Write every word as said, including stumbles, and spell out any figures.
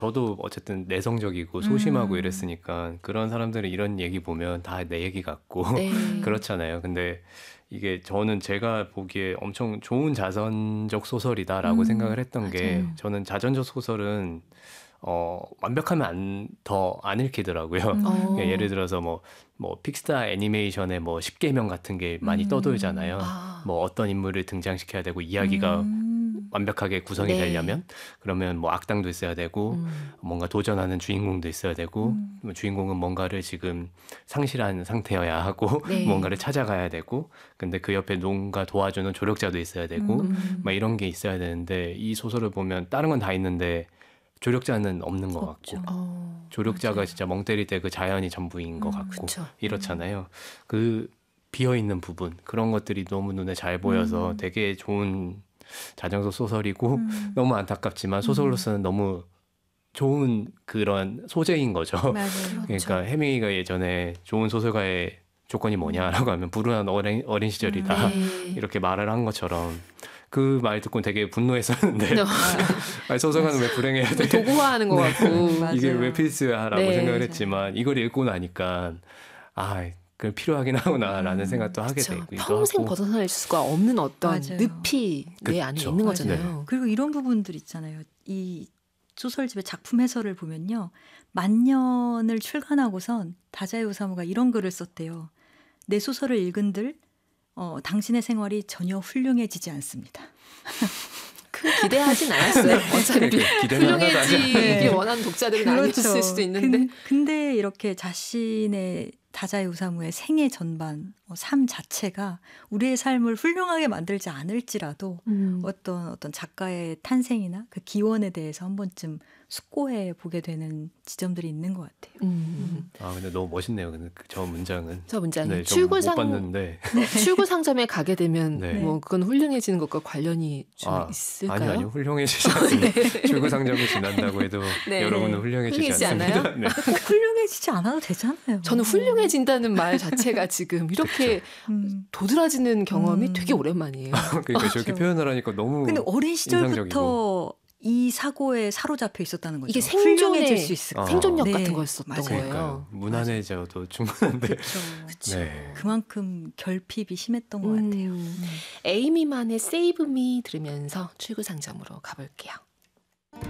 저도 어쨌든 내성적이고 소심하고 음. 이랬으니까 그런 사람들은 이런 얘기 보면 다 내 얘기 같고 네. 그렇잖아요. 근데 이게 저는 제가 보기에 엄청 좋은 자전적 소설이다라고 음, 생각을 했던 게 맞아요. 저는 자전적 소설은 어, 완벽하면 안, 더 안 읽히더라고요. 음. 어. 그러니까 예를 들어서 뭐, 뭐 픽스타 애니메이션의 뭐 십계명 같은 게 많이 음. 떠돌잖아요. 아. 뭐 어떤 인물을 등장시켜야 되고 이야기가 음. 완벽하게 구성이 네. 되려면 그러면 뭐 악당도 있어야 되고 음. 뭔가 도전하는 주인공도 있어야 되고 음. 뭐 주인공은 뭔가를 지금 상실한 상태여야 하고 네. 뭔가를 찾아가야 되고 근데 그 옆에 뭔가 도와주는 조력자도 있어야 되고 음. 막 이런 게 있어야 되는데 이 소설을 보면 다른 건 다 있는데 조력자는 없는 것 없죠. 같고 어. 조력자가 맞아요. 진짜 멍 때릴 때 그 자연이 전부인 것 음, 같고 그쵸. 이렇잖아요. 그 비어있는 부분 그런 것들이 너무 눈에 잘 보여서 음. 되게 좋은 자전적 소설이고 음. 너무 안타깝지만 소설로서는 너무 좋은 그런 소재인 거죠. 맞아요. 그러니까 해밍웨이가 예전에 좋은 소설가의 조건이 뭐냐라고 하면 불운한 어린, 어린 시절이다 네. 이렇게 말을 한 것처럼 그 말 듣고 되게 분노했었는데 네. 아니, 소설가는 왜 불행해야 돼? 도구화하는 것 같고. 맞아요. 이게 왜 필수야라고 네, 생각을 맞아요. 했지만 이걸 읽고 나니까 아 그게 필요하긴 하구나라는 음, 생각도 하게 그쵸. 되기도 평생 하고 벗어날 수가 없는 어떤 맞아요. 늪이 내 안에 그쵸. 있는 맞아요. 거잖아요. 그리고 이런 부분들 있잖아요. 이 소설집의 작품 해설을 보면요. 만년을 출간하고선 다자이 오사무가 이런 글을 썼대요. 내 소설을 읽은들 어, 당신의 생활이 전혀 훌륭해지지 않습니다. 큰 기대하진 않았어요. 어차피 그러니까 기대는 하나도 안 훌륭해지길 네. 원하는 독자들은 아니었을 수도 있는데. 근, 근데 이렇게 자신의 다자이 오사무의 생애 전반, 어, 삶 자체가 우리의 삶을 훌륭하게 만들지 않을지라도 음. 어떤 어떤 작가의 탄생이나 그 기원에 대해서 한 번쯤 숙고해 보게 되는 지점들이 있는 것 같아요. 음. 아 근데 너무 멋있네요. 근데 그저 문장은 저 문장이 네, 저 출구 못 상 봤는데 출구 상점에 가게 되면 네. 뭐 그건 훌륭해지는 것과 관련이 좀 아, 있을까요? 아니 아니요 훌륭해지지 않습니다. 출구 상점이 지난다고 해도 네. 여러분은 훌륭해지지 훌륭해지지 않습니다. 않아요? 네. 훌륭해지지 않아도 되잖아요. 저는 훌륭해진다는 말 자체가 지금 이렇게 음. 도드라지는 경험이 음. 되게 오랜만이에요. 그러니까 저렇게 그렇죠. 표현을 하니까 너무 근데 어린 시절부터 인상적이고. 이 사고에 사로잡혀 있었다는 거죠. 이게 생존의- 훌륭해질 수 있을까? 아. 생존력 네, 같은 거였었던 맞아요. 거예요. 그러니까요. 무난해져도 충분한데. 그렇죠. 그쵸. 네. 그만큼 결핍이 심했던 것 음. 같아요. 음. 에이미만의 Save Me 들으면서 출구 상점으로 가볼게요.